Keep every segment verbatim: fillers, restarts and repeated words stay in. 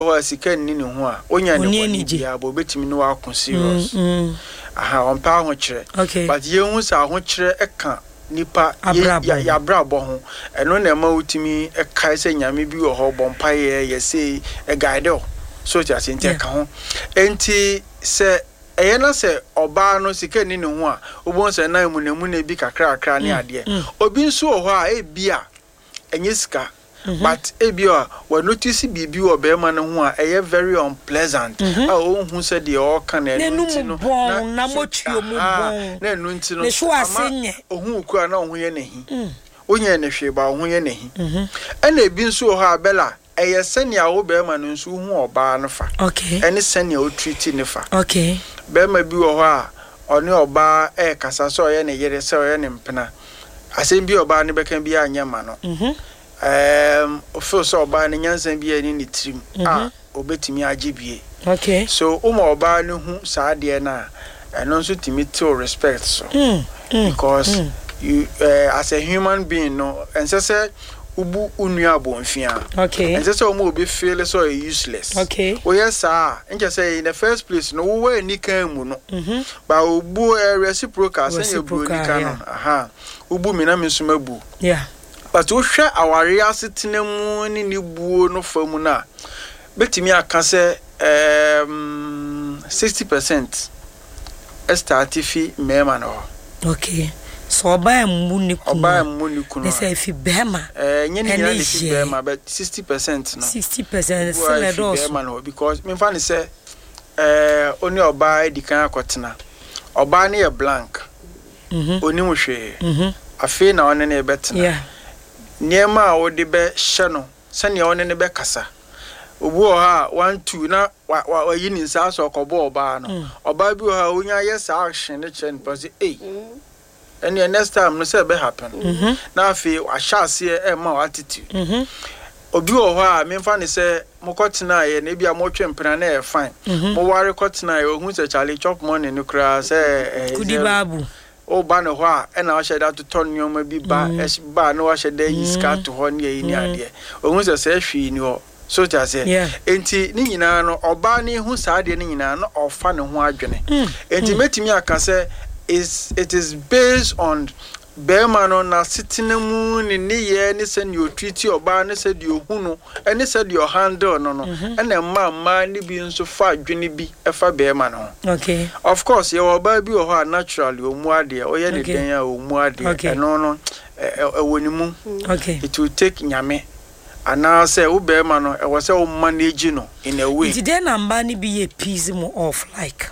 o sika ni ne ho a onya ne ni ya bo betimi no akon serious aha on pa ho kire but ye hu sa ho kire e ka nipa ya ya brabo ho eno na ma utimi e kai se nyame bi wo ho bompa ye ye say e guide o so ti ase ntia ka ho enti se eye na se oba no sika ni ne ho a obon se na mu na mu na bi kakra kakra ne ade obi nso ho a e bia enye sika but ebia we notice bibi wo be ma ne ho a eye very unpleasant a o hu se de o kan na nti no na motuo mu bon na enu nti no ne so asenye ohun ku na ohun ye ne hi onye ne hwe ba ohun ye ne hi ena ebi nso ho abela eye senia wo be ma no nso hu oba no fa okay ene senia o treat ne fa okay be ma bi wo ho a oni oba e kasa so ye ne yere se ye ne mpena asem bi oba ne be kan bi anya ma no mhm um ofo so oba ne nyansan bi ani ne trim ah obetimi agibie okay so umo oba ne hu saa de na eno nso timi to respect so mm, mm, because mm. you uh, as a human being no ense se ubu unua bonfia okay ense se omo obi feel so useless okay o yes ah ense say in the first place no wo ani kan mu no mhm ba obu reciprocal say you bu ani kan aha ubu mi na me so mabu yeah but wo hwe aware asetena mu ni ni buo no famu na betimi aka se um sixty percent start fi mema no okay so oba mu ni ku oba mu ni ku no say fi bema eh nye ni na fi bema but sixty percent no sixty percent se do bema no because me fa ni se eh oni oba edikan akotena oba ne ye blank mhm oni mu hwe mhm afi na one ne betena yeah niema a wode be hye no sane one ne be kasa obu o ha one two na wa yi ni nsa so kobo oba no oba bi o ha onya ye sa action ne chen because eh and the next time no say be happen na afi wa shase e ma attitude mhm obi o ha me fa ne say mo kotena ye na bia mo twempena na e fine mo ware kotena ye ohun se chale chop money no kra say kudi babu o ba no ho a e na wa sheda to ton nyoma bi ba e ba no wa sheda yiska to ho ne yi ni ade ohun se se hwi ni ho so ta se enti ni nyina no oba ni hu sa ade ni nyina no ofa ne ho adwene enti metimi aka se is it is based on Bema no na sitina mu ni ni ye ni se ni otwiti oba ni se di ohunu eni se di handle no no ena ma ma ni bi nso fa adwene bi e fa bema no okay of course ye oba bi o ho naturally omu ade o ye ne den ya omu ade eno no e woni mu okay it will take nyame ana se wo bema no e wo se o manage no in a way did den amba ni bi ye peace mo off like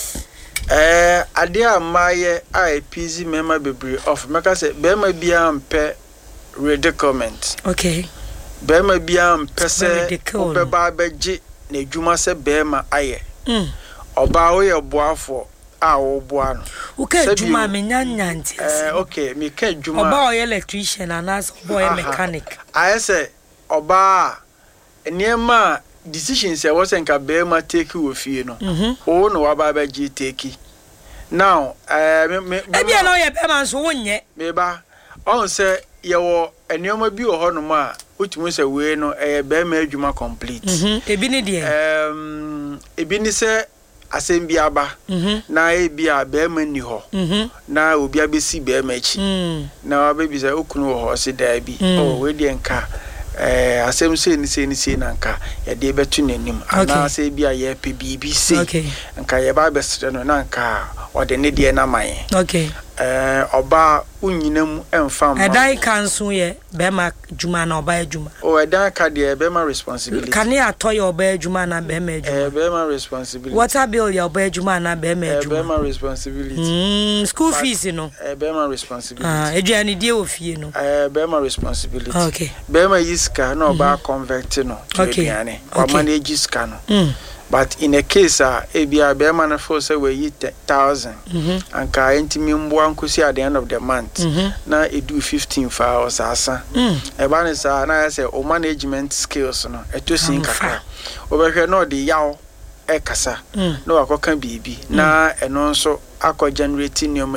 eh ade amaye I P Z mema bebre of meka say bema bia mpe redicament okay bema bia mpe se obeba beji na adwuma se bema aye mm oba wo ye boafo a wo boa no uka adwuma me nyanya nti eh okay me ka adwuma oba wo electrician anas boy mechanic I say oba eniema decisions e was enka bema take wo fie no o no wa ba ba gi take now eh me e bia no ye bema so wonye me ba on say ye wo enioma bi wo ho no ma otumu se we no eh bema adwuma complete mhm e bi ni de um e bi ni se asem bi aba na e bia bema ni ho na obi abesi bema echi na wa be bi se okunu wo ho se da bi o we de nka eh asem se ni se ni se na nka ye de betu nanim ana se bia ye pe bibi se nka ye ba besre no na nka ode ne de na man okay eh oba unyinam emfam edai kanso ye bema juma na oba juma o edai ka de bema responsibility kan ya to ye oba juma na bema juma eh bema responsibility water bill ya oba juma na bema juma eh bema responsibility mm school fees no eh bema responsibility ah eduani die ofie no eh bema responsibility okay bema yiska na oba convert no eduani wa manage iska no mm but in a case a ebia be man for say we yi one thousand anka entimi mbo ankosi at the end of the month na e do fifteen for hours asa e ba ne sa na say o management skills no eto sin kakra obehwe no de yaw e kasa no akoka bibi na eno nso akọ generate nyoma bi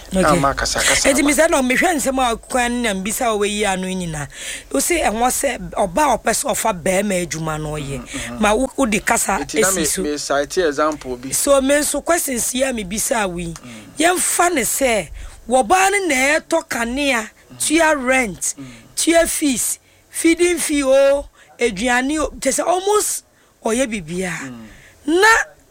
ama kasa kasa enti me say no me hwe nsem a kwan na mbisa we yi anu nyina wo say enwo say oba opese ofa be ma adwuma no ye ma wo di kasa esisu me cite example bi so me so questions ya me bisa wi yemfa ne say wo ba ne na eto kanea tua rent tua fees feeding fee o eduane just almost oye bibia na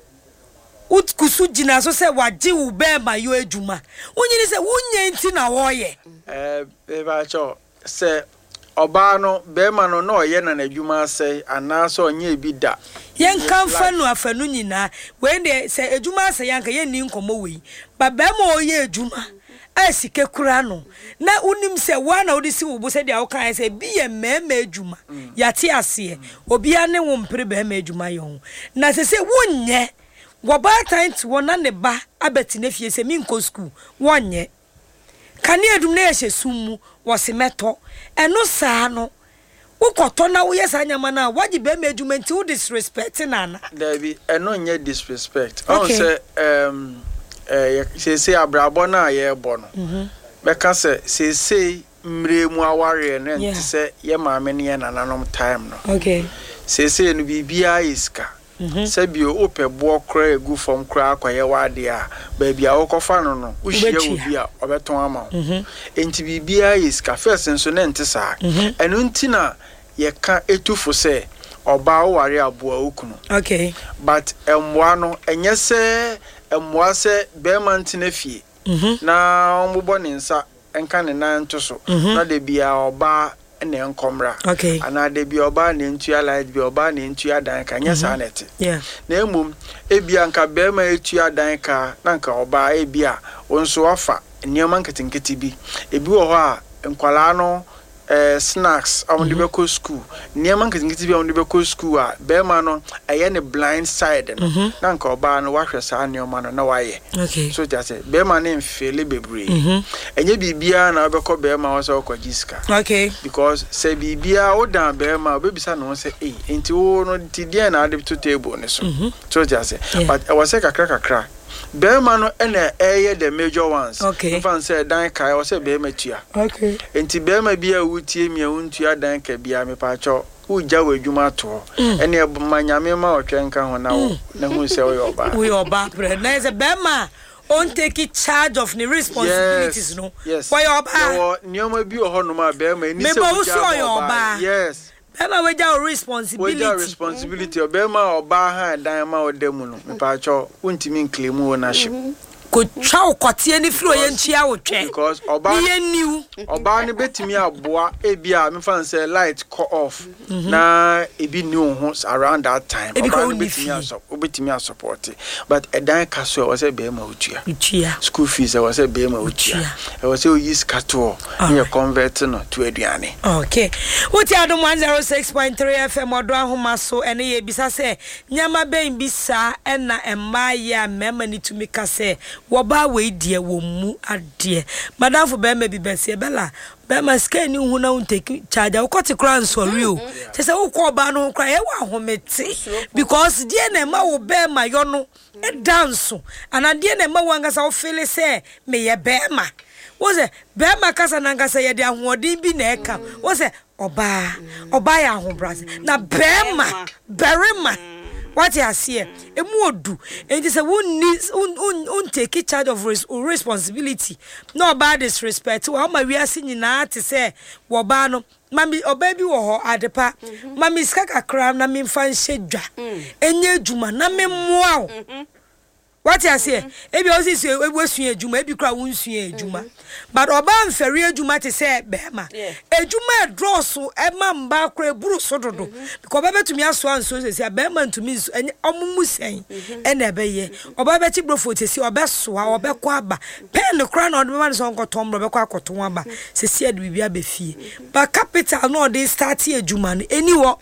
ut kusu jina so se waji u be ma yo adwuma wonyini se wonye nti na wo ye eh e ba cho se oba no be ma no na oye na adwuma se ana so onye bi da yen kan fanu afanu nyina we de se adwuma se yanka yen ni nkomo we ba be ma oye adwuma asike kura no na unim se wa na odi si wo bo se dia wo kan se bi ye mema adwuma yate ase obi ane wo mpre be ma adwuma yo na se se wonye wo ba tent wona ne ba abeti na fie se mi nko school wonye kane adum na ye sumu wo se meto eno saa no ukoto na wo yesa nyama na waji be ma adwuma nti wo disrespect na na David eno nye disrespect on se um eh se se abrabo na ye bo no be ka se se se mremu aware na nti se ye maame ne ye nananom time no okay se se no bibia iska se bio ope bo kra egu fom kra akwaye wade a ba bia wo kofa no no wo hia obi a obeton ama wo enti bibia iska first nso na nti saa eno nti na ye ka etufo se oba wo ware aboa okunu okay but emwa no enye se emwa se be man tina fie na ombo ne nsa enka ne nan to so na de bia oba ne nkomra okay ana de bia oba ne ntua light bia oba ne ntua dan ka nya sa nete yeah na emum e bia nka be ma etua dan ka na nka oba e bia onso afa niam nketinketi bi ebi wo ho a nkwala no eh snacks am de be ko school niam nketinketi bi am de be ko school a be ma no aye ne blind side no na nka oba no wahwe sa niam no na waye okay so just say be ma ne mfele bebre enye bibia na obekọ be ma wo so kwajiska okay because say bibia o dan be ma obebisa no say eh enti wo no ti dia na ade to table ne so so just say yeah. but I was say kakra kakra Bema no ene eye the major ones. Okay. Fan say dan kai o say bema tua. Okay. Enti bema bia wutie mi wuntua dan ka bia me pa cho uja wadwuma to. Ene manyame ma otwenka ho na wo na hu say we oba. We oba pre. Na say bema on take charge of the responsibilities. Yes, no. Yes. Why oba? No nioma bi o ho no ma bema ni say oba. Yes. Bema we ja responsibility. We ja responsibility. Bema oba ha dan ma odemu no. Me pa cho untimi claim ownership. Ko twa okote ni firo ye ntua wotwe. Because oba ye new. Oba ni betimi aboa ebia me fan say light cut off. Na ebi ni ho around that time. Oba ni betimi aso, obetimi support. But e dan kaso o say be ma otua. Otua. School fees e o say be ma otua. E o say o use kato e convert no to aduane. Okay. Uti adom one oh six point three F M odo ahoma so ene ye bisa se nyama ben bisa ena emma ya mema ni tumi ka se woba we die wo mu ade madam fo be ma bi bese bela be ma scan ni hu na un take charge wo koti kran so real se se wo ko ba no kra ye wa homete because die na ma wo be ma yo no e dance ana die na ma wanga sa wo feel se me ye be ma wo se be ma kasa na ngasa ye de ahoodin bi na e ka wo se oba oba ya ahobrase na be ma berima what you see emu odu and say won needs un un take charge of res responsibility no bad disrespect wo ma wi ase nyina te say wo ba no mami oba bi wo ho adepa mami ska kakra na me mfa nhye dwa enye adwuma na me moa wo what you see ebi o si we sua adwuma ebi kra won sua adwuma but oba mfari adwuma te say be ma adwuma drosso e ma mba kra buru so dodo because oba betumi aso anso se be ma ntumi omumu sen e na be ye oba beti brofo te si oba soa oba kwa aba pen kra na oba ma so nkotom bro be kwa akoto aba se si ade bibia be fie but capital no dey start adwuma no eniwo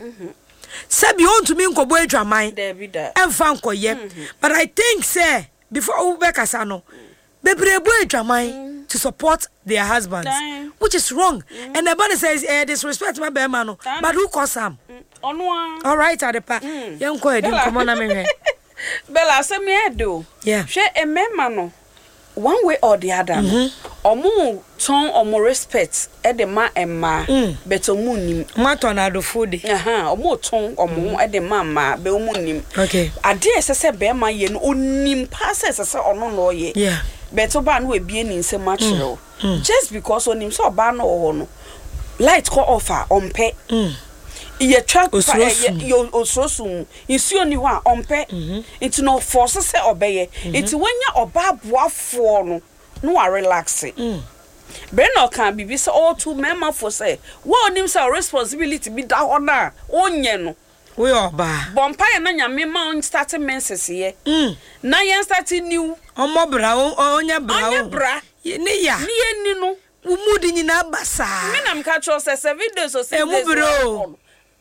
Sabi on to me nkobo adwaman emfa nkoye but I think say before Ubeka sano bebrebo adwaman to support their husbands Dang. Which is wrong mm. and the body says eh, disrespect my be man but who cause am onwa all right adepa mm. yenko edi komo na me Bella say me do yeah hwe emema no one way or the other omo ton omo respect e de ma emma but omo nim mato na do food aha omo ton omo e de ma ma be omo nim okay ade esese be ma ye no onim pass esese ono no ye yeah but oba no ebie ni nsem a kire just because onim so oba no ho no light call offer ompe ye track yo osrosum insuo ni ho a ompe it no force se obeye it wanya oba boafo no no wa relax mm be no kan bibi se all two mema for say wo onim say responsibility bi da ho na onye no we oba bompa ye na nyame ma on start menses ye mm na ye start new omo bra onye bra onye bra ni ya ni ye ni no umudi nyina basa me na mka cho say seven days or six days e mu bro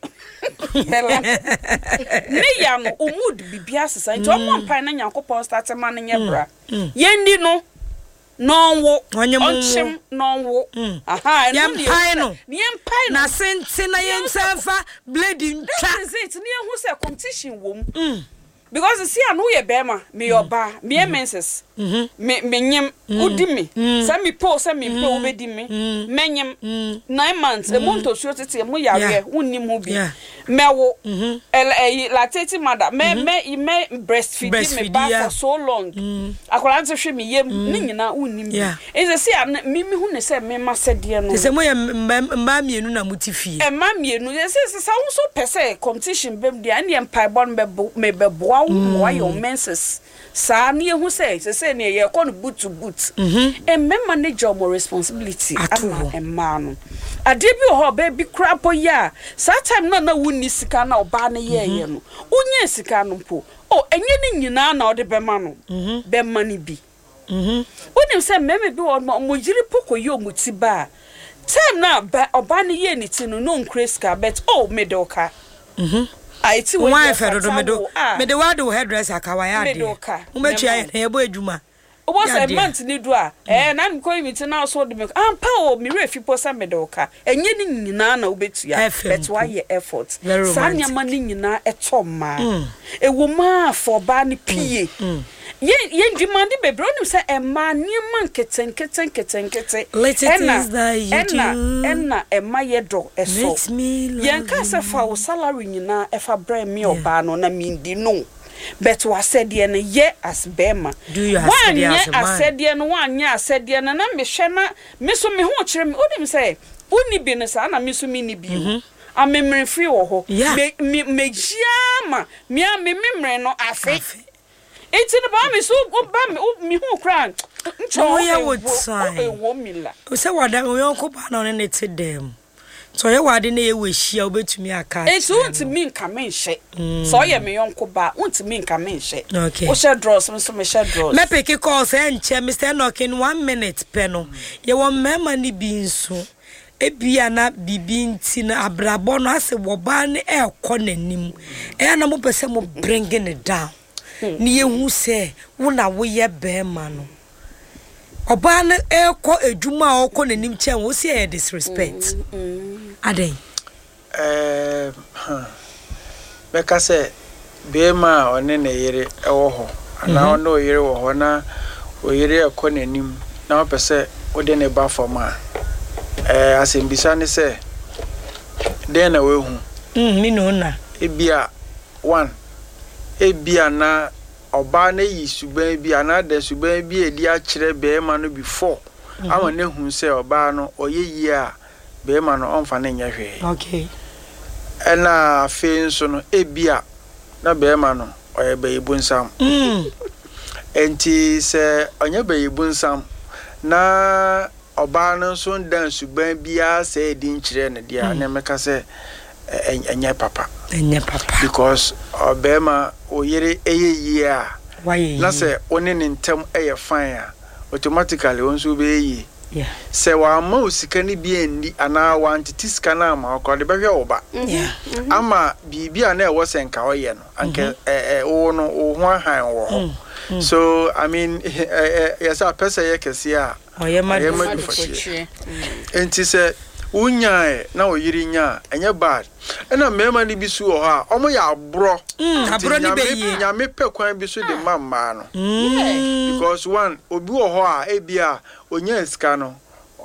ne ya no umud bibia sesa nti omo mpa na nyankopon start ma no nye bra ye ndi no nonwo onchim nonwo aha eno ni mpa no ni mpa no na sente na ye nsafa blade ntwa it ni ehu se competition wom because see anu ye bema me yoba me menses me menyem udi me say me po say me po obedi me menyem nine months e monto suo tete mo yare unnim ho bi mewo el lactating mother me me me breastfeed me back for so long akola nte hwe me yem ni nyina unnim bi e say me me hu ne say me ma sede no say mo ye mba mienu na mutifie e ma mienu say say sa wo so pese competition bem dia ne empai bon me bebo why your menses sa na ehu say say na ye ko no boot to boot e me manage your responsibility ama e ma no ade bi ho ba bi krapo ya sa time na na wuni sika na oba na ye ye no unye sika no po o enye ni nyina na ode be ma no be ma ni bi mhm unim say me me bi o mo jiri poko yo muti ba time na oba na ye ni ti no no nkre sika bet oh me de oka mhm I ti we why fer do me do me de wado hairdresser ka wa ya de umechi ya na yebo edwuma o was a month ni do a eh na nko mi ti na so de me ampa o mi refi po sa me de oka enye ni nyina na obetua but why your effort sanya ma ni nyina etomma e wo ma for ba ni pie ye ye ndimandi bebre onim say e ma ni ma nketen nketen nketen nketen enna enna e ma ye do eso ye nka se fa wo salary nyina e fa bra mi oba no na mi ndi no but wa said ye ne ye as bema one ye as said ye no one ye as said ye na na me hwe na me so me ho kire me onim say uni bi ne sa na me so me ni bi amemre free wo ho me me jiama me amemre no afi enti ne ba me so ba me me hu kran ncho ye wotsai e wo mila o se wada o yon ko ba na ne ne te dem so ye wade na ye wehia obetumi aka e so ntimi nka me nhye so ye me yon ko ba ntimi nka me nhye o she draws so me she draws me pick call say nche Mister Knocking one minute pe no ye wo mema ni bi nso ebia na bibi nti na abrabo no ase wo ba ne e ko nanim e na mo pese mo bringing it down ni ehu se wo na wo ye be ma no oba na e ko edwuma o ko nanim chen wo se e disrespect aden eh be ka se be ma one na yere e wo ho ana ono yere wo ho na o yere e ko nanim na wo pese wo de ne ba for ma eh asembisa ne se de na we hu mm mi no na ebia one ebia na oba na yi suban bi ana da suban bi edi a kire be ma no before ama ne hu se oba no oyeyi a be ma no onfa na nya hwe okay ena fe nso no ebia na be ma no oye be ibunsam mm enti se onye be ibunsam na oba no nso ndan suban bi a se edi nkire ne dia na meka se enye papa enye papa because obema oyere eyeyi a why na se oni ne ntem eye fine a automatically onso be eyi yeah se wa ma osika ni bi endi ana wa antitisika na ma ko de behwe oba yeah ama bibia na e wo senka oye no anke eh eh wo no wo ho han wo so I mean yes a person ye kese a oye ma enti se unya na oyiri nya enye bad ena mema ni bisu o ha omo ya abro mm abro ni be yi nya me pe kwan bisu de mamma no because one obi wo ho a ebia onya sika no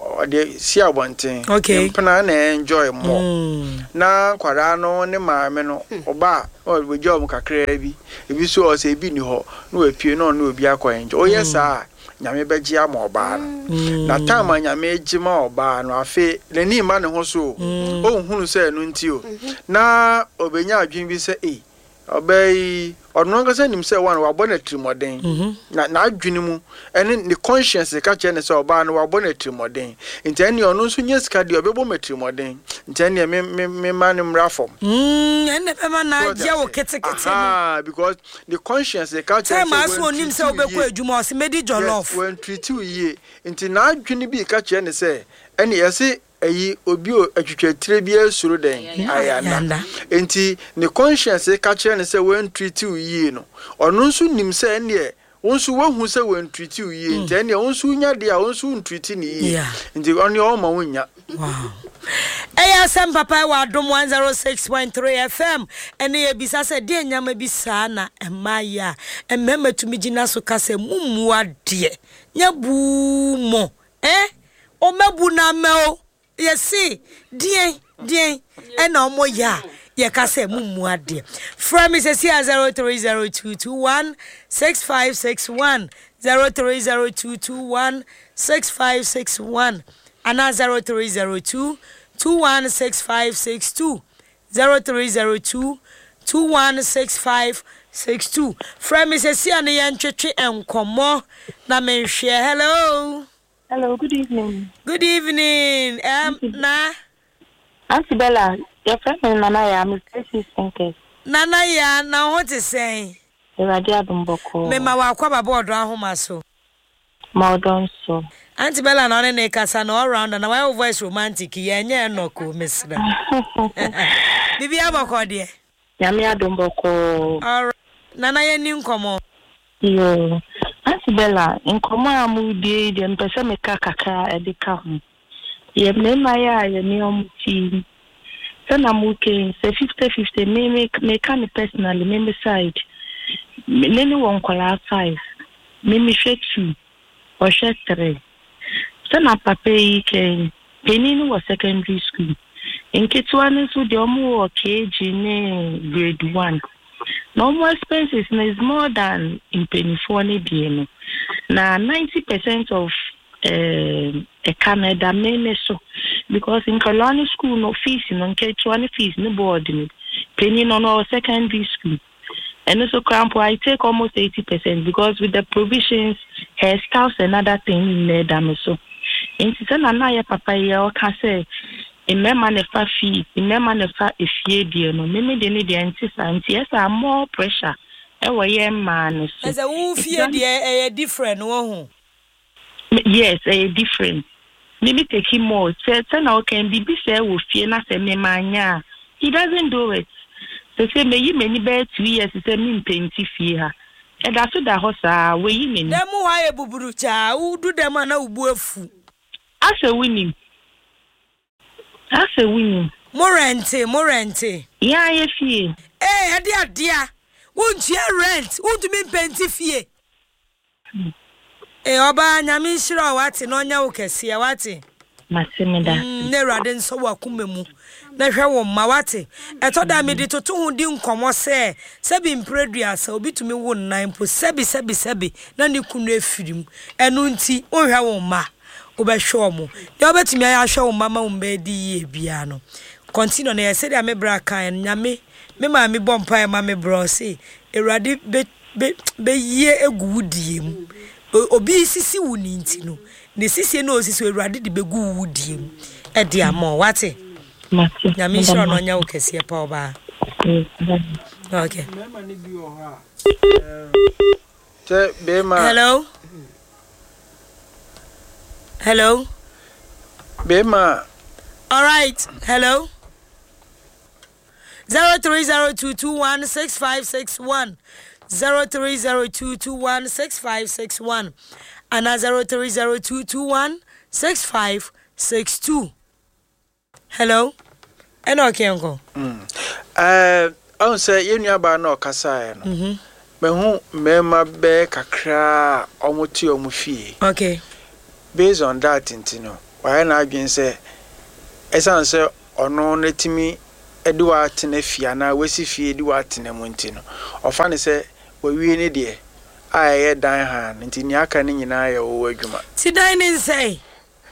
de si abonten mpena na enjoy more mm. na kwara no ne maame no oba o job kakra bi ebisu o se bi ni ho na wapie no na obi akọ o yesa nyame beji ama oba no na tama nyame ejima oba no afi nani ma ne ho so o hunu se no nti o na obenya adwin bi se eh obey ono nga se nim se wan wa bona trimoden na na adwini mu ene ne conscience ka che ne se oba no wa bona trimoden nti ene ono nso nyesika de obebo matrimoden nti ene me me ma ne mrafom mm ene be ma na je wo ketekete ah because the conscience ka che ma so onim se obekọ adwuma o se medi jollof when treat you ye nti na adwini bi ka che ne se ene yesi eyi obi atwitwatire bi asuro den ayana enti ne conscience ka kire ne se when treat you yi no ono nso nim se ene wonso wahu se when treat you yi enti ene wonso nya de a wonso treat ni yi enti ono o ma wonya wow eya sem papa wa dom one oh six point three F M ene ye bisa se de nyama bi saa na emaya emmema tumi gina so ka se mummu ade nya bu mo eh o mabu na me o yesi dien dien ena omo ya ye ka se mummu ade from is zero three zero two two one six five six one zero three zero two two one six five six one ana zero three zero two two one six five six two zero three zero two two one six five six two from is sia ne yan twetwe enkomo na me hwe hello. Hello, good evening. Good evening. Um, na. Auntie Bella, your friend Nana ya, I'm Tracy Sinkers. Nana ya, na what is saying? Eradi adumboko. Me ma wa kwa babo odro ahoma so. Ma odon so. Auntie Bella na one ne kasa na all round na why voice romantic ye nye enoko mesra. Bibi aboko de. Yami adumboko. All Nana ye ni nkomo. Yo. Auntie Bella, nkomo amu die de mpese me kakaka edika ho. Ye me ma ya ye me omuti. Sana mu ke se fifty fifty me me me kan personally me me side. Me ne won kwala five. Me me hwetu. O hwe three. Sana papa yi ke penini was secondary school. Nketwa ne so de omu o K G ne grade one. Normal expenses is more than in penny for any na ninety percent of uh, a Canada main so because in colonial school no fees no twenty fees no board penny no no secondary school and also camp I take almost eighty percent because with the provisions hairstyles and other thing in there damn so in sana na ya papa ya can say Remember the fa fee, remember the fa if ye dear no, maybe they need the anti yes, I'm more pressure. Ewa ye man. As a wolf here, dear, a different one. Yes, a different. Maybe take him more. Say, now can be be say with fear, not a mania. He doesn't do it. They say, may you many bear two years, it's a mean painty fear. And that's what the horse where you mean. Them who are a bubucha, who do them an old wolf. As a winning. As a winning. Morente, Morente. Yeah, if ye. Eh, dear, dear. Won't you rent? Won't you mean plenty fee? Eh, Oba, Yamishra, what in on your cassia, what? Massimida. Never then so wakumemu. Never won Mawati. I thought I made it to two dim come say, Sebi Predia, so be to me one nine po Sebi Sebi Sebi, none you couldn't film, and unti, or how ma. Obeshomo. You bet me I show mama umbedi biano. Continue na say am braka en nyame me ma me bompa ma me bro say erade be be ye egu diem. Obi sisi wuni nti no. Ne sisi na osisi erade de begu wudie mu. E de amo wate. Nyame sure no nya ukese pa oba. Okay. Hello. Hello. Bema. All right. Hello. Zero three zero two two one six five six one. Zero three zero two two one six five six one. And zero three zero two two one six five six two. Hello. Eno Kenko. Mm. Uh, I say you nua ba na okasa no. Mhm. Me hu mema be kakra omuti omufie. Okay. Based on that intino. Why na adwen say esan say ono netimi eduwa atene fia na wesi fie eduwa atene mu ntino. Ofa ne say wawie ne de aye dan ha nti ni aka ne nyina ye wo adwuma. Ti dan ne say.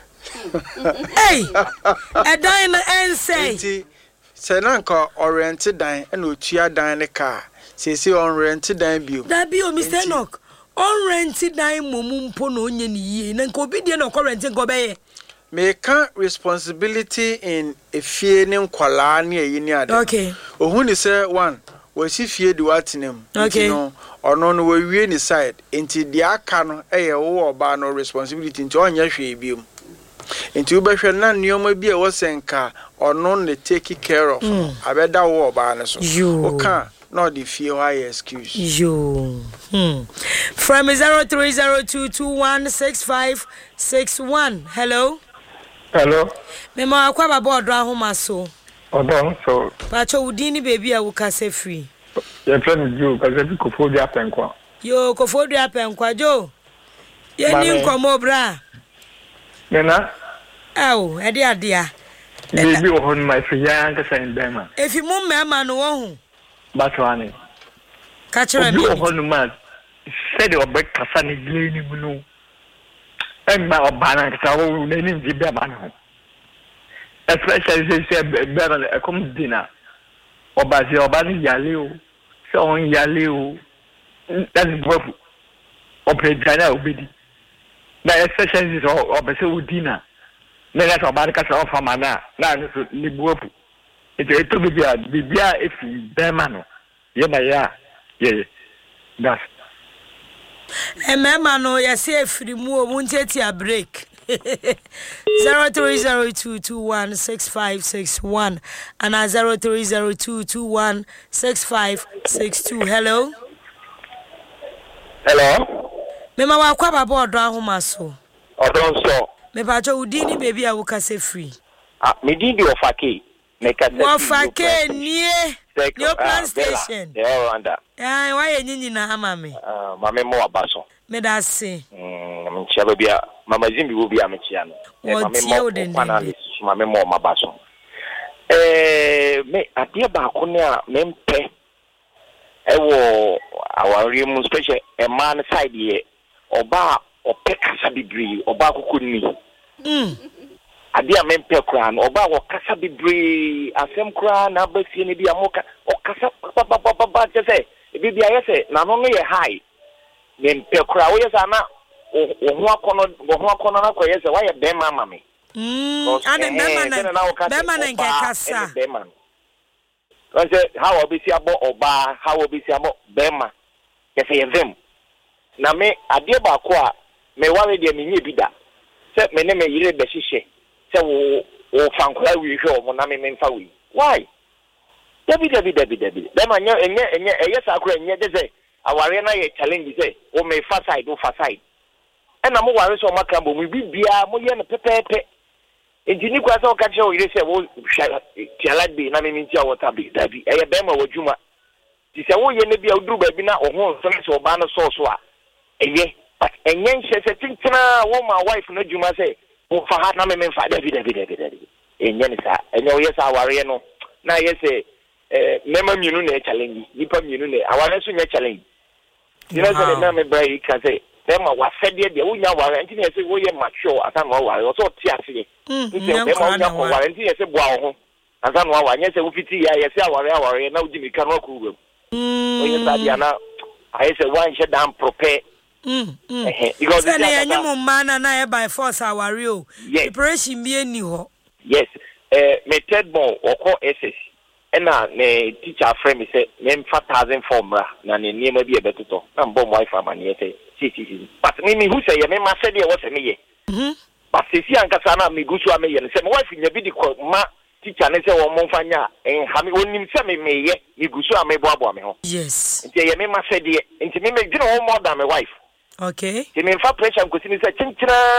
Hey. A dan ne say. Nti se na nka oriented dan e na otua dan ne car. Se se on rented dan bio. Da bio Mister Enoch. On rented dan momu mpo na onye ni yie. Na nka obi de na ko rented go be. Me can responsibility in efie ne nkwala ne ayi ni ade. Okay. Ohu ni say one, we si fie di watenem. Okay. No, ono no we wie ni side. Enti di aka no eye wo oba no responsibility nti onye hwe biom. Enti u behwe na nneoma bi e wo senka ono ne take care of. Mm. Abeda wo oba ne so. Oka no the fear why excuse. Yo. Hmm. From zero three zero two two one six five six one. Hello. Hello. Mema akwa baba odo ahoma so. Odo so. Pacho udini baby a wukase free. Ye friend you cause be Kofodi apenkwa. Yo Kofodi apenkwa jo. Ye ni nkomo bra. Nena. Aw, ede adea. Baby o hon my free ya nka say ndema. Efi mu mema no wo hu. Batwani. Kachira mi. O hon ma said obek kasa ni gleni mu no. Emma obana kasa wo na ni nji be ma no. Especially say better e come dinner. Obazi obani yale o. So on yale o. That's bofu. Opredana obedi. Na especially is obese wo dinner. Na that's obani kasa ofa mana. Na ni bofu. It it to bibia bibia if be ma no. Ye na ya. Ye. That's Emema no yesi efiri mu o munteti a break. zero three zero two two one six five six one and a zero three zero two two one six five six two. Hello. Hello. Mema wa kwa baba odo ahoma so. Odo so. Me pa cho udini baby a wukase free. Ah, me di di ofake. Me ka se. Ofake nie. Your plan station. Yeah, Rwanda. Ah, why you nyinyi na ama me? Ah, mama mo abaso. Me da se. Mm, mchia bia mama zimbi wo bia mchia no. Mama mo panel mama mo mabaso. Eh, me adia ba ko ne a me mpe. Ewo awari mu special e man side ye. Oba opekasa bibiri, oba kokoni. Mm. Adia mempe kra no oba wo kasa bibre asem kra na abasie ne bia moka o kasa papa papa papa tese e bibia yese na no no ye high mempe kra wo yesa na o ho akono wo ho akono na ko yese wa ye be mama me mm ade be mana be mana nke kasa be man Once how obisi abo oba how obisi abo be ma yese ye them na me ade ba ko a me wa we de me nye bida se me ne me yire be hihye se wo wo fankwa wi hwe o na me memfa wi why dabi dabi dabi dabi dem anya enye enye eye sakura enye de say aware na ye challenge say o me fa side o fa side e na mo ware so maka bo mu bibia mo ye no pepepe ejini kwa so ka che o yire say wo tiala bi na me minti a water bi dabi eye be ma wadwuma ti se wo ye ne bia oduru ba bi na o ho so se o ba no so so a eye but enye nche se tintina wo ma wife no dwuma say o fa ha na me me fa David David David David enye ni sa enye o yesa aware no na yese eh mema mienu na challenge nipa mienu na aware so nya challenge you know say na me brai ka say mema wa fede de unya aware nti na yese wo ye mature asa no aware o so ti ase nti mema unya ko aware nti yese bua ho asa no aware nya se wo fiti ya yese aware aware na udi mika no akuru mm o yesa dia na ayese wan she dan prepare Mm, mm. Because say na yenye mo mana na e by force aware o. Preparation bi eni ho. Yes. Eh me third born oko S S. E na me teacher friend me say me four thousand formula na ne niema bi e betoto. Na mbo mo wife amane say si si si. But me me who say me ma say dey what say me ye. Mhm. But si si ankasa na me gusu ame ye say me wife nya bi di ko ma teacher ne say wo mo mfanya en ha me onim say me me ye me gusu ame bo abo ame ho. Yes. Nti ye me ma say dey nti me me gina wo more than my wife. Okay. Ti me fa pressure ko si ni say chinchina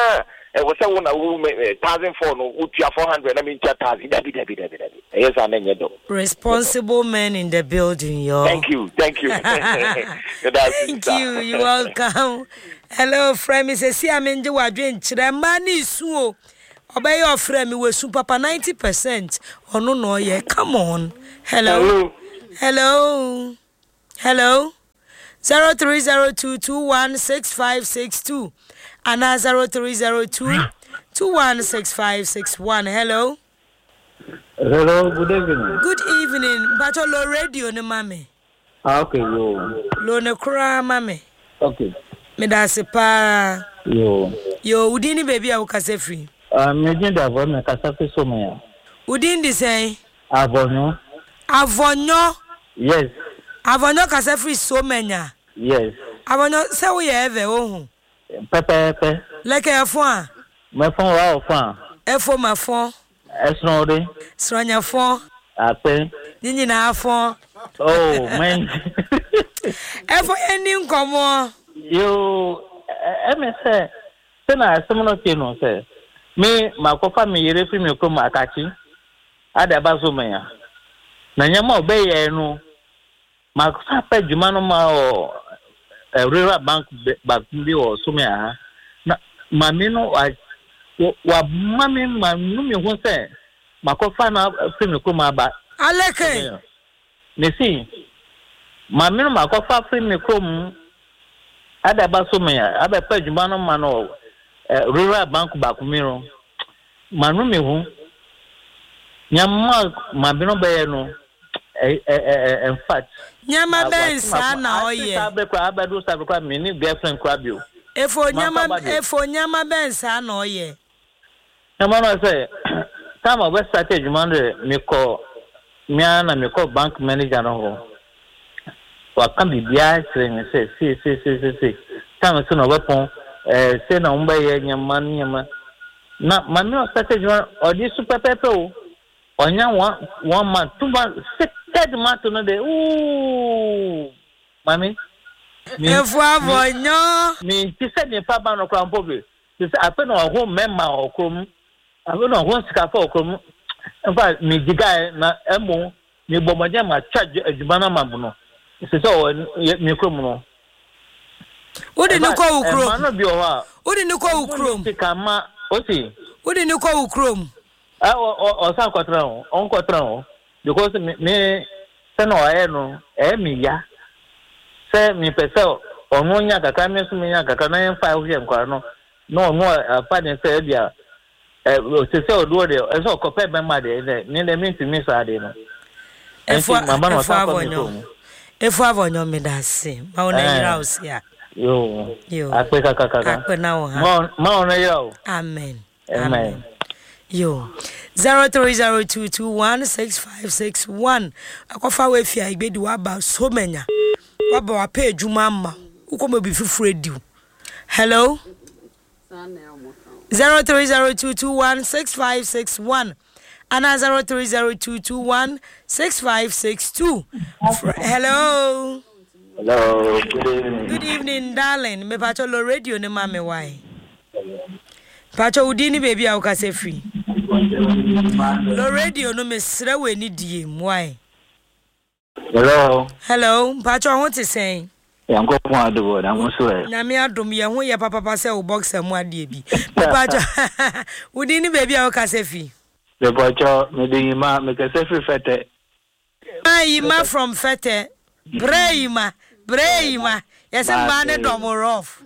e wo se wo na wo one thousand four no wo tua four hundred na me tua one thousand dabi dabi dabi dabi yes an enye do responsible men in the building yo. Thank you thank you thank you you welcome. Hello friend me say see amenje wadwe nkyere ma ni su o obey your friend me we su papa ninety percent ono no ye come on. Hello hello hello zero three zero two two one six five six two and zero three zero two two one six five six one. Hello hello good evening. Good evening bacho lo radio ne mame. Ah okay yo lo ne kura mame. Okay me da se pa yo yo udini baby a ukase free. Ah me jinda avo me kasa fe so me ya udini say avonyo avonyo yes avonyo kase free so menya yes avonyo se wo ye eve ohun pepe pepe leke efo a me fon wa o fon efo ma fon esno de sronya fon ape nyinyi na afon oh man efo eni nkomo yo e me say se na asemo ke no say me makofa me yere fi me ko makachi ada ba so me ya na nyama obeye no makofa pa djuma no ma o Rural Bank back bi o so me ha na mami no wa wa mami ma no me ho say makofa na fi me ko ma ba aleke me si mami no makofa fi me ko mu ada ba so me ya aba pa djuma no ma no Rural Bank back mi ro manu me ho nyama mami no be no eh eh in fact nyama ben sa na oye sabe kwa abadu sabe kwa mini girlfriend kwa bio efo nyama efo nyama ben sa na oye nyama no say time of started jumande me ko me ana me ko bank manager no ho wa kan bibia sire say si si si si si time so no weapon eh say na umba ye nyama nyama na mami o started jumande odi super pepe o onya one one month two months third month no dey ooh mami efo avonyo mi ti se ni pa ba no kra mpobe ti se ape no ho memma okrom ape no ho sika fa okrom in fact mi diga na emo mi bomoje ma charge adwuma na mabu no se so mi krom no odi ni ko ukrom ma no bi o ha odi ni ko ukrom sika ma o si odi ni ko ukrom ah o o sa kwatra o on kwatra o because me me se no aye no e mi ya se mi pese onu nya kaka me so mi nya kaka na yen five year nkwa no no no pa ne se bia eh se se odo de e so ko pe be ma de ni de mi ti mi sa de no efo efo avonyo efo avonyo me da se ma ona yira o sia yo yo akpe kaka kaka akpe na o ha ma ma ona yira o amen amen yo zero three zero two two one six five six one akofa we fia igbedi wa ba so menya wa ba wa pay adwuma ma ukoma bi fufure diu. Hello zero three zero two two one six five six one and zero three zero two two one six five six two. Hello hello good evening good evening darling me pacho lo radio ne ma me why pacho udini baby a ukase free lo radio no me sre we ni die why hello hello pacho ho te say yango po adobo na mo so e na me adom ye ho ye papa papa say o boxer mu ade bi pacho udini baby a ukase free le pacho me di ma me kase free fete ai ma from fete breima breima yes ma ne domorof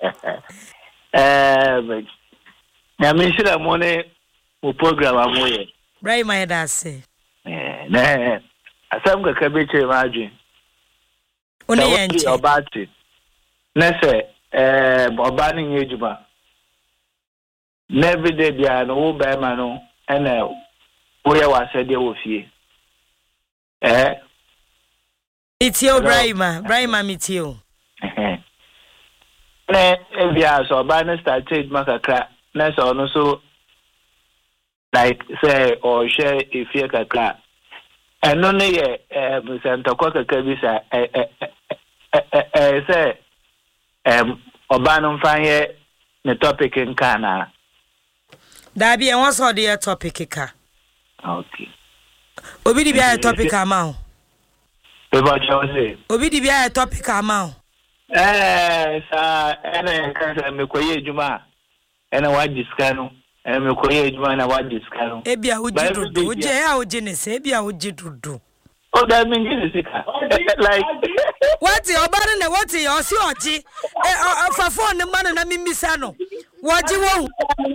eh na me shira mo ne o program amoye breima ya da se eh na asam ka kabeche maji oni yenche obati na se eh obani nyejuba na everyday bia no wo ba ma no ena wo ye wasede wo fie eh itio breima breima mitio eh na bia so obani started makakra na so no so like say or share if you kakra and no ye eh Santa Kwaka kabisa eh eh eh say um obano fanye the topic in kana Dabi and what's all the topic ka? Okay. Obi di bia topic ama o. Eba jose. Obi di bia topic ama o. Eh, sa ene kan me koye ejuma. Ene wa diska no. Ene me koye ejuma na wa diska no. E bia wo jidudu. Wo je ya wo je ne se, e bia wo jidudu. Oh, that means it's like what your body what your see oji eh for phone man na mimisa no woji wo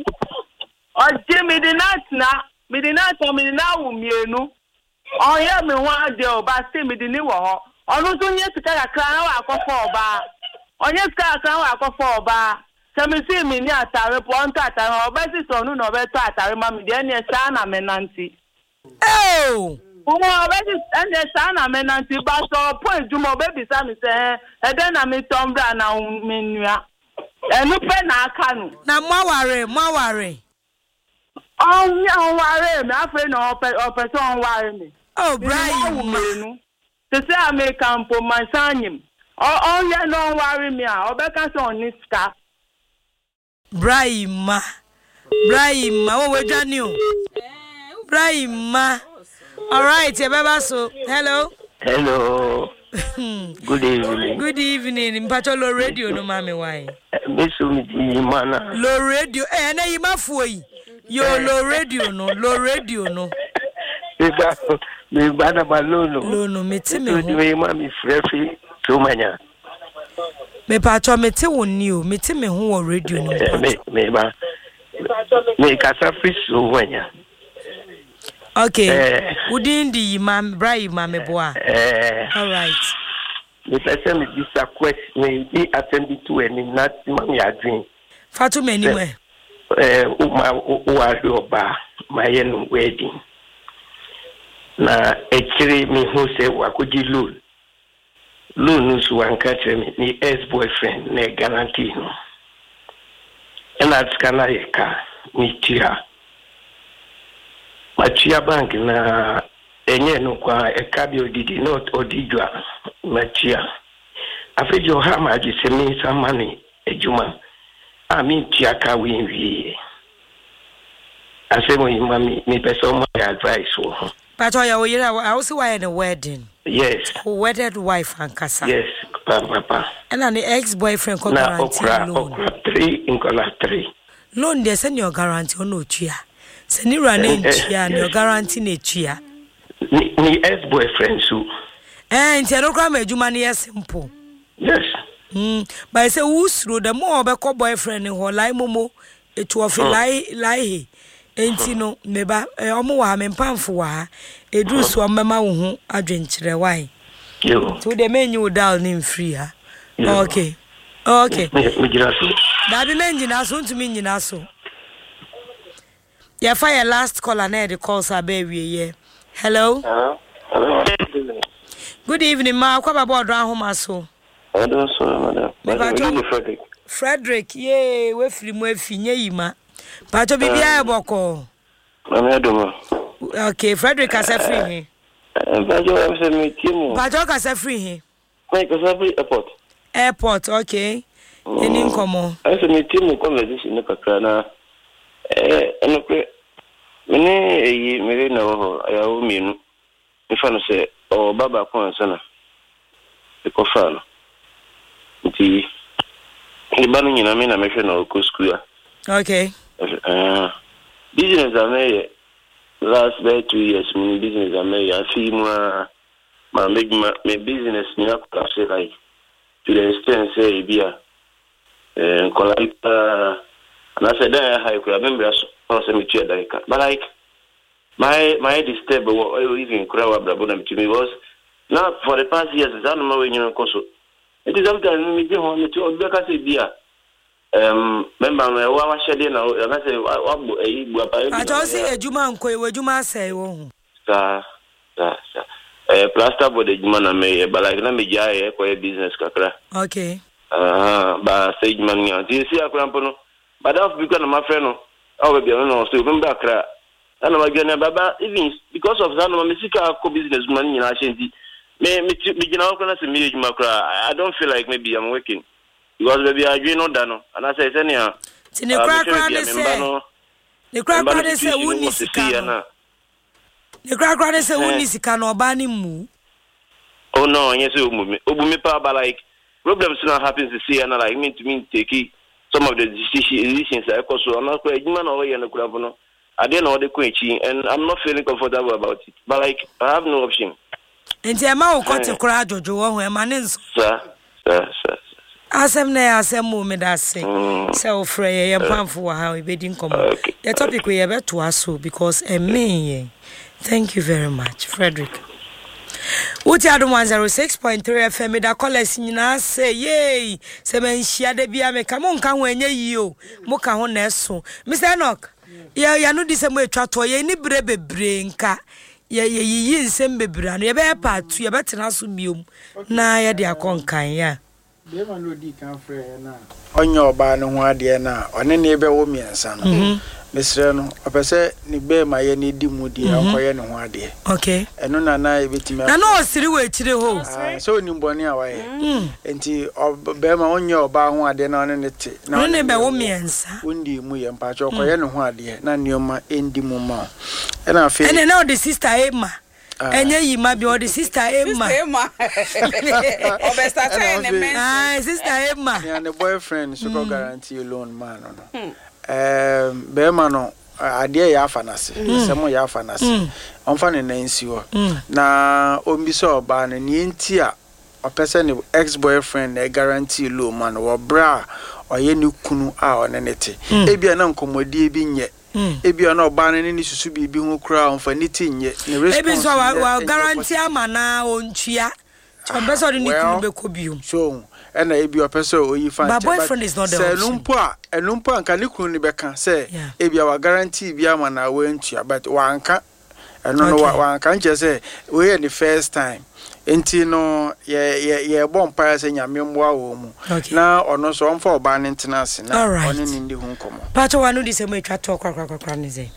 oji me di nat na me di nat me na wo mienu oya me ho ade oba se me di ni wo ho onu so nye sika yakra na wa akofo oba onye sika yakra wa akofo oba se me si me ni atare po onto atare oba si so nu no be to atare ma me de ni sa na me nanti oh Umo obedi ende sana menanti baso point jumo baby sami se e den na me tombra na menua enu pe na aka nu na mwaware mwaware on ya ware me afre na ope ope so on ware me oh Brian menu se se American po mansanyim on ya no ware me a obeka so on niska Brian ma Brian ma wo wedwani o Brian ma. All right, yeah, so hello. Hello. Good evening. Good evening. Mpacho low radio no mami why? Mesu mi mana. Low radio. Eh, na yima fuoi. Yo low radio no, low radio no. Me ba me ba na balono. Lono meti me ho. Me ma mi frefi so manya. Me pacho meti woni o, meti me ho wo radio no. Me me ba. Me kasa free so manya. Okay. Eh, Udin di mam brai mame boa. Eh. All right. The person is this question may be attended to any not mami adwin. Fatu many we. Eh, uma uwa oba my wedding. Na ekiri mi hu se wakudi loan. Loan so wan catch me ni ex-boyfriend ne guarantee no. And that's kana yeka ni tia. Machia bank na enye no kwa ekabi odidi not odidwa machia afejo ha ma gisemi samani ejuma ami tia ka winwi asemo imami mi person my advice wo but oya wo yira I also why in a wedding yes wedded wife and kasa yes papa and an ex-boyfriend ko guarantee loan okra three inkola three loan dey send your guarantee on otua Senira na ntia na guarantee na etua ni ni ex boyfriend so eh ntia no kra ma adwuma na yes simple yes mm but say usro the more be ko boyfriend ho lai momo etu of lai lai enti no meba omo wa me mpamfo wa edu so mema wo ho adwenkyere wai yo to the menu dal nim free ha okay okay me gira so dabi menjina so ntumi nyina so. Yeah, fire last caller na the calls are baby yeah. Hello. Hello. Hello. Good evening, ma. Kwa baba odran homa so. I don't so madam. Madam Frederick. Frederick, yeah, we free mo afinye yima. Pato bibia e boko. Mama adoma. Okay, Frederick asa free he. Eh, Pato am say me timu. Pato asa free he. Wait, asa free airport. Airport, okay. Eni nkomo. Asa me timu conversation na kakra na eh enokwe mene eyi mere na ho ya wo mienu ifa no se o baba ko ansa na e ko fa no nti e ba no nyina me na me hwe na o ko school ya okay eh business ame last by two years me business ame ya fi mu ma me me business ni akọ se like to the extent say e bia eh kola and I said, I could remember us also me too like but like my my disturb or even crowd about to me was not for the past years as I'm when you know it is sometimes me do on to because it be um remember me wa shede na and I say wa e bu apa I just say ejuma nko e ejuma say wo sa sa sa eh plaster board ejuma na me but like na me ja e ko business kakra okay ah ba say ejuma nya ti si akra mpono. But that's because of my friend, oh, baby, I don't know. So remember, I know again, Baba. Even because of that, my musical co-business money in Ashanti. Me, me, me, you know, I me, I don't feel like maybe I'm working because maybe I do not done. And I say, anyhow, Tini crack around the say. The crack crowd say wuni sika. The crack crowd say wuni sika no oba ni mu. Oh no, yes, obu me pa but like problems not happens to see and like mean to mean take some of the decisions I cause so I'm not quite human or no crap. I didn't know the quenching and I'm not feeling comfortable about it. But like I have no option. And the amount of to cry Jojo when man is sir, sir, sir. Asem na asem mo me da say. So frey ye plan for how we be din come. The topic we be to aso because e me. Thank you very much, Frederick. Uti adu one oh six point three F M da college nyina say yay se men hia da bia me ka mo nka ho anya yi o mo ka ho na eso Mister Enoch ya ya no di se mo etwa to ye ni bre bebre nka ye ye yi nsem bebre no ye be part ye betena so biom na ye de akonkan ya be ma no di kan frɛ na onyo oba no ho ade na one ne be wo miensa no Mister no opese ni be ma ye ni di mu di akoye ne ho ade okay eno na na e betimi na no osiri we chire ho so ni mboni awaye enti be ma onyo oba ho ade na one ne te na ne be wo miensa undi mu ye mpa cho akoye ne ho ade na nioma endi mu ma ena afi ene na the sister Emma enye yi ma bi o the sister Emma Emma obesta try ne men ah sister Emma ya ne boyfriend so go guarantee loan man no Um, Bema no idea ya fanase semo ya fanase onfa ne nansi ho na ombiso oba ne ni enti a opese ne ex boyfriend na guarantee loan man wo bra oye ne kunu a onenete ebia na nkomodi ebi nye ebia na oba ne ni susu bibi ho kura onfa ni tinye ne response ebi so wa guarantee amana ontua ombeso de ni kunu be kobium so ena ebi opese oyi fan but boyfriend is not the option. Se numpo a enumpo anka ne kunu ni beka se ebi wa guarantee bi ama na wentua but wanka eno no wanka nche se we the first time enti no ye ye ye bompa se nyame mboa wo mu na ono so onfa oba ne ntenase na oni ni ndi hu nkomo pato wanu di se mo etwa to kwa kwa kwa ni ze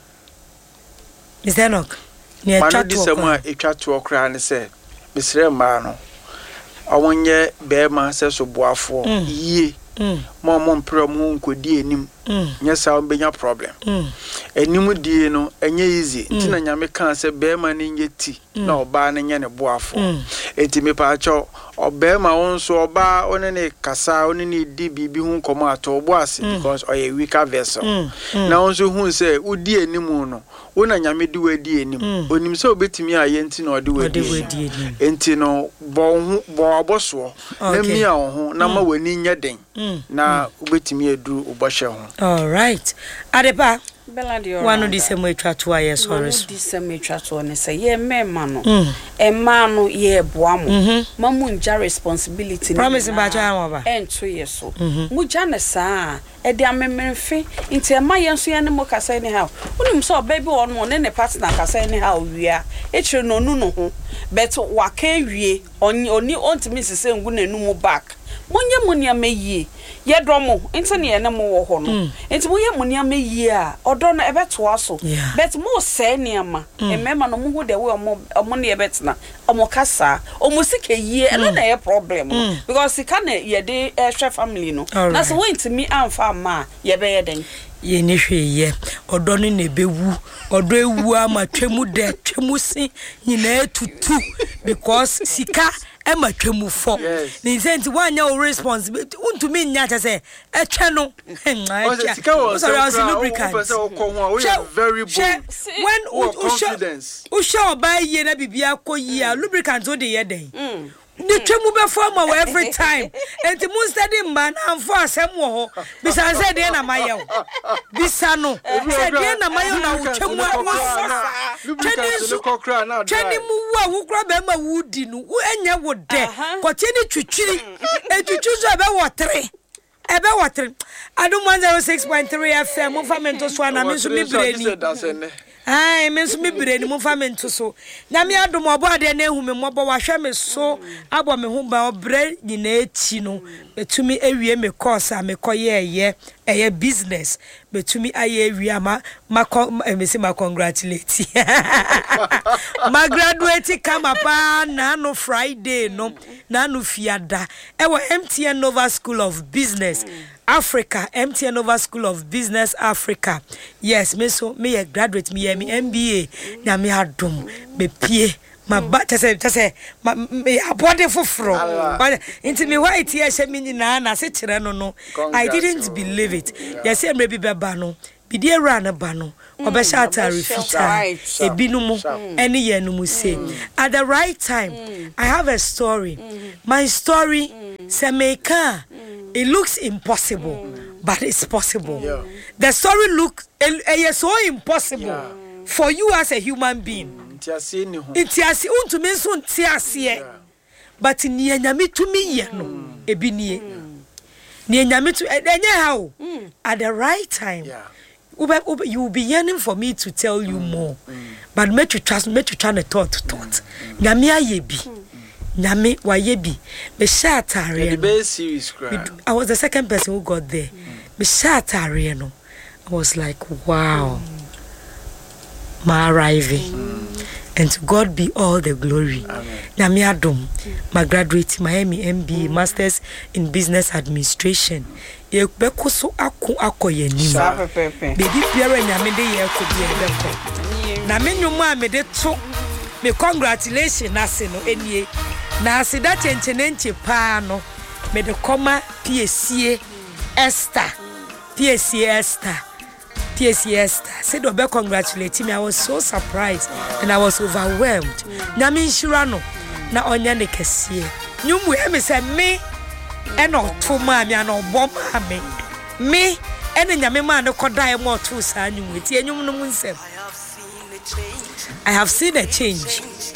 Mister Enoch ni etwa to di se mo etwa to kwa ni se Mister Ma no awonye be ma se so boafo yie mo mo mpre mo nkodi enim nya sa benya problem enim die no enye easy ntina nyame kan se be ma ne nyeti na oba ne nye ne boafo enti me pa acho oba ma won so oba one ne kasa one ne di bibi hu komo ato bo ase because oye weaker vessel na won so hu se udi enim no wona nyame di wadi enim onim se obetimi aye enti na odi wadi enti no bo hu bo oboso na mi a ho na ma wani nya den na obetimi edu oboshe ho. All right Adepa Beladio one di se mo etwa to aye sorry di se mo etwa to ne se ye mema no e ma no ye boa mo mamu nja responsibility promise ba cha mo ba ento ye so mu ja ne saa e de amememfe nti e ma ye nso ye ne mo kasa ni ha unim so baby on no ne ne partner kasa ni ha owia e chire no nu no ho but wa ka wie oni ontimi sese ngu na nu mu back monye munia meyi ye dromo enti ne ye ne mo wo ho no enti monye munia meyi a odo no ebeto aso but mo se niama emema no mo hu de we omo omo ne ebetna omo kasa omo sike yi ene na ye problem because sika na ye de ehwe family no na so wenti mi amfa ma ye be ye den ye ne hwe ye odo no na bewu odo ewu ama twemu de twemu si nyina etutu because sika ema twemu fo ni senti wanya o responsibility unto me nya cha say etwe no o so was lubricant very bold when confidence o show buy ye na bibia koyi a lubricant o de ye den the twemu be form every time and the moon study man and for asem wo ho bisa say de na maye bisa no say de na maye na wo twemu wo twenu twenu mu wo wo kra be ma wudi no wo enya wo de ko tieni twitwiri e twitwu so be wo tre ebe wo tre adum one oh six point three F M mo famento so na me so mi breni ai me so me breni mo famento so na me adum obo ade na ehu me mobo wa hwe me so abo me hu ba obre nyina eti no betumi ewie me course a me koye ye a business betumi aye wi ma ma me say ma congratulate ma graduate kama pa na no Friday no na no fiada e wo M T N Nova School of Business Africa, M T N Nova School of Business Africa. Yes, me so me a graduate me me M B A na me adom me pie ma ba tese tese ma me abode foforo into me white here she me nyina na se kire no no I didn't believe it. Yes, em be beba no bi die ra na ba no obesha atare fita ebinu mu ene ye no mu say at the right time. I have a story. My story se meka it looks impossible, mm. but it's possible. Yeah. The story looks uh, so impossible yeah. for you as a human being. It's as unto me soon tiasie, but ni enyame to me ye no ebi nie. Ni enyame to enye how at the right time. Yeah. Ube, ube, you will be yearning for me to tell you mm. more, mm. but make you trust, make you try to thought thought. Nyame ayebi. Nyame wayebi me shatare no series I was the second person who got there me shatare no I was like wow mm. my arriving mm. and to God be all the glory. Nyame adom my graduate Miami M B A mm. Masters in Business Administration e bekoso ako akoye nim baby piara nyame de ye akodi e beko na me nyuma me de to me congratulations ase no enie na asida chenchenenche pa no me de koma P S C Esther P S C Esther P S C Esther said obe congratulate me. I was so surprised and I was overwhelmed. Nyame nshira no na onya ne kese nyumu e me say me e no to ma me na obom me me e ne nyame ma ne koda e mo to sa nyumu ti enyum no mu nsem. I have seen a change.